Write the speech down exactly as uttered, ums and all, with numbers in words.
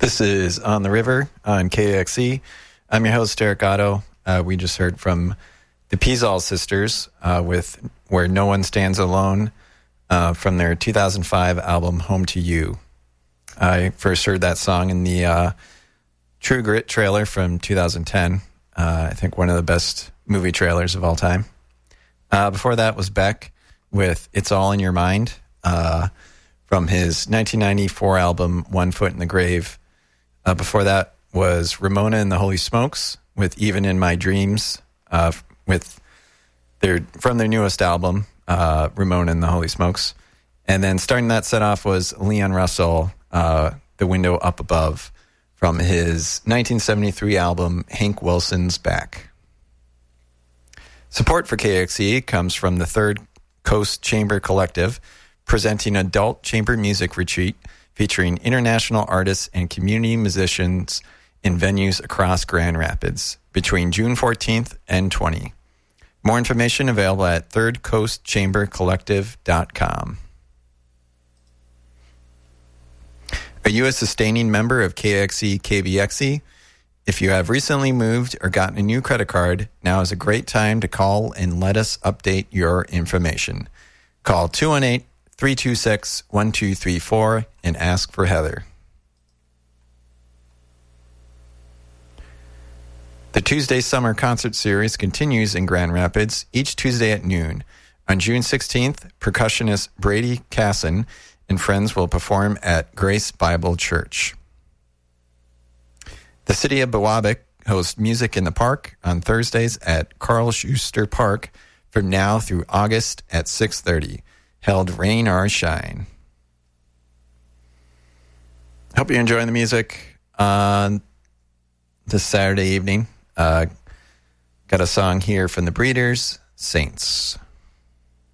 This is On the River on K A X E. I'm your host, Derek Otto. Uh, we just heard from the Peasall Sisters uh, with Where No One Stands Alone uh, from their two thousand five album, Home to You. I first heard that song in the uh, True Grit trailer from two thousand ten. Uh, I think one of the best movie trailers of all time. Uh, before that was Beck with It's All in Your Mind uh, from his nineteen ninety-four album, One Foot in the Grave. Uh, before that was Ramona and the Holy Smokes with Even in My Dreams, uh, with their from their newest album, uh, Ramona and the Holy Smokes. And then starting that set off was Leon Russell, uh, The Window Up Above, from his nineteen seventy-three album, Hank Wilson's Back. Support for K X E comes from the Third Coast Chamber Collective, presenting adult chamber music retreat featuring international artists and community musicians in venues across Grand Rapids between June fourteenth and twentieth. More information available at third coast chamber collective dot com. Are you a sustaining member of K X E K B X E? If you have recently moved or gotten a new credit card, now is a great time to call and let us update your information. Call two one eight, three two six, one two three four and ask for Heather. The Tuesday Summer Concert Series continues in Grand Rapids each Tuesday at noon. On June sixteenth, percussionist Brady Casson and friends will perform at Grace Bible Church. The City of Biwabik hosts Music in the Park on Thursdays at Carl Schuster Park from now through August at six thirty. Held rain or shine. Hope you're enjoying the music on this Saturday evening. Uh, got a song here from the Breeders, Saints.